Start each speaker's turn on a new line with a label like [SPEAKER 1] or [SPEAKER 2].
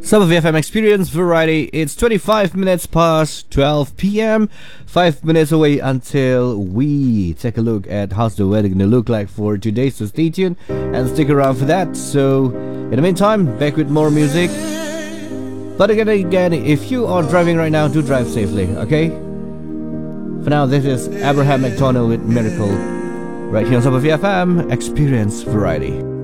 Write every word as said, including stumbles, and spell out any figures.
[SPEAKER 1] Sub of F M Experience Variety. It's twenty-five minutes past twelve p.m. Five minutes away until we take a look at how's the weather gonna look like for today. So stay tuned and stick around for that. So in the meantime, back with more music. But again, again, if you are driving right now, do drive safely, okay? For now, this is Abraham McDonald with Miracle. Right here on Sub of F M Experience Variety.